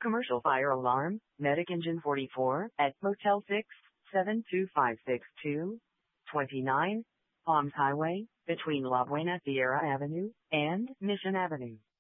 Commercial fire alarm, medic engine 44, at Motel 6, 72562, 29, Palms Highway, between La Buena Sierra Avenue and Mission Avenue.